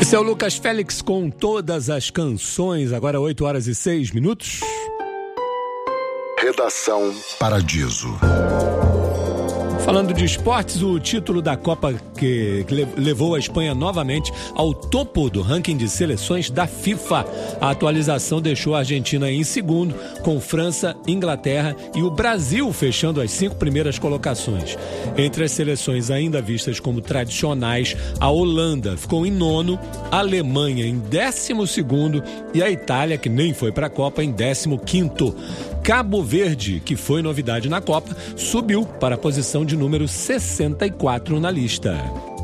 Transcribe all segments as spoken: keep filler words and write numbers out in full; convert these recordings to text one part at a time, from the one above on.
Esse é o Lucas Félix com todas as canções, agora oito horas e seis minutos. Redação Paradiso. Falando de esportes, o título da Copa que levou a Espanha novamente ao topo do ranking de seleções da FIFA. A atualização deixou a Argentina em segundo, com França, Inglaterra e o Brasil fechando as cinco primeiras colocações. Entre as seleções ainda vistas como tradicionais, a Holanda ficou em nono, a Alemanha em décimo segundo e a Itália, que nem foi para a Copa, em décimo quinto. Cabo Verde, que foi novidade na Copa, subiu para a posição de número sessenta e quatro na lista.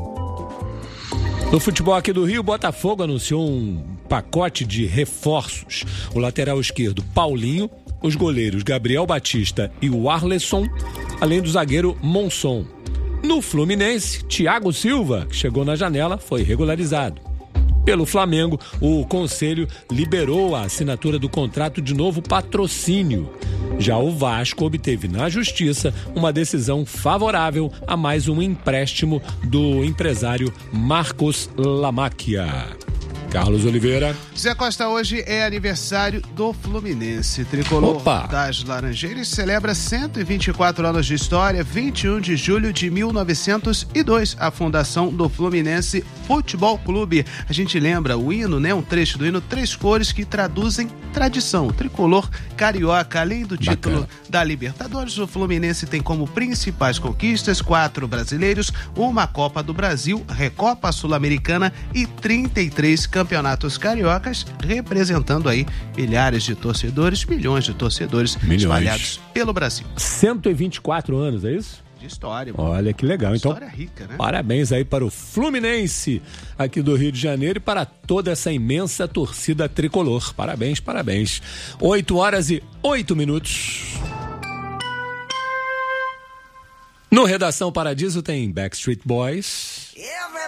No futebol aqui do Rio, Botafogo anunciou um pacote de reforços. O lateral esquerdo, Paulinho, os goleiros Gabriel Batista e o Arleson, além do zagueiro Monson. No Fluminense, Thiago Silva, que chegou na janela, foi regularizado. Pelo Flamengo, o Conselho liberou a assinatura do contrato de novo patrocínio. Já o Vasco obteve na Justiça uma decisão favorável a mais um empréstimo do empresário Marcos Lamacchia. Carlos Oliveira. Zé Costa, hoje é aniversário do Fluminense. Tricolor Opa. das Laranjeiras celebra cento e vinte e quatro anos de história, vinte e um de julho de mil novecentos e dois, a fundação do Fluminense Futebol Clube. A gente lembra o hino, né? Um trecho do hino, três cores que traduzem tradição. Tricolor carioca, além do título Bacana. da Libertadores, o Fluminense tem como principais conquistas quatro brasileiros, uma Copa do Brasil, Recopa Sul-Americana e trinta e três campeonatos cariocas, representando aí milhares de torcedores, milhões de torcedores milhões. espalhados pelo Brasil. cento e vinte e quatro anos, é isso? De história. Olha que legal. Então, história rica, né? Parabéns aí para o Fluminense aqui do Rio de Janeiro e para toda essa imensa torcida tricolor. Parabéns, parabéns. oito horas e oito minutos. No Redação Paradiso tem Backstreet Boys.